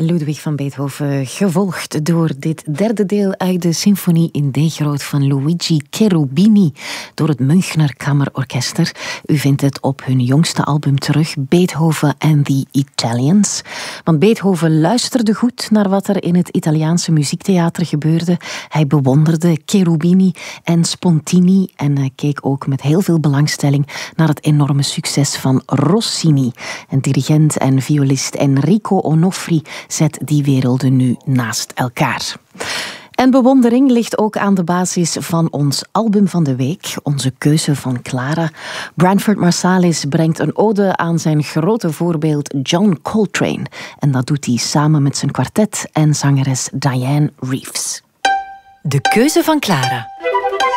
Ludwig van Beethoven, gevolgd door dit derde deel uit de symfonie in D-groot van Luigi Cherubini door het Münchner Kammerorkester. U vindt het op hun jongste album terug, Beethoven and the Italians. Want Beethoven luisterde goed naar wat er in het Italiaanse muziektheater gebeurde. Hij bewonderde Cherubini en Spontini en keek ook met heel veel belangstelling naar het enorme succes van Rossini. En dirigent en violist Enrico Onofri zet die werelden nu naast elkaar. En bewondering ligt ook aan de basis van ons album van de week, onze keuze van Clara. Branford Marsalis brengt een ode aan zijn grote voorbeeld John Coltrane. En dat doet hij samen met zijn kwartet en zangeres Diane Reeves. De keuze van Clara.